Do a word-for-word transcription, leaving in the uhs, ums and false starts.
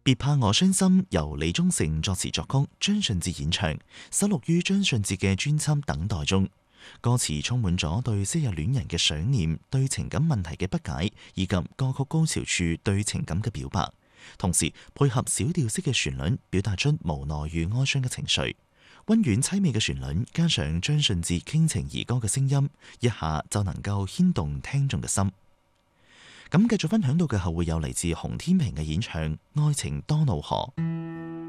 別怕我傷心由李宗盛作詞作曲，張信哲演唱，收錄於張信哲嘅專輯《等待》中。歌詞充滿咗對昔日戀人嘅想念、對情感問題嘅不解，以及歌曲高潮處對情感嘅表白。同時配合小調式嘅旋律，表達出無奈與哀傷嘅情緒。溫軟淒美嘅旋律，加上張信哲傾情兒歌嘅聲音，一下就能夠牽動聽眾嘅心。咁繼續分享到嘅後會有嚟自洪天平嘅演唱《愛情多瑙河》。